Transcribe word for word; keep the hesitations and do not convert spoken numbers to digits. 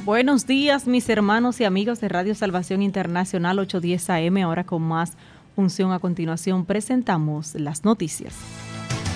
Buenos días, mis hermanos y amigos de Radio Salvación Internacional ochocientos diez A M. Ahora con más unción, a continuación presentamos las noticias.